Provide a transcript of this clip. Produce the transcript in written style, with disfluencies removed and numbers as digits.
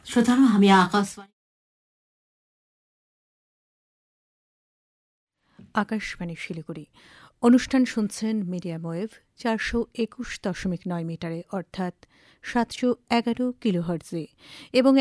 श्रोताहरू हामी आकाशवाणी আকাশবাণী শিলিগুড়ি অনুষ্ঠান শুনছেন মিডিয়াম ওয়েভ 421.9 মিটারে অর্থাৎ 711 কিলোহার্টজে এবং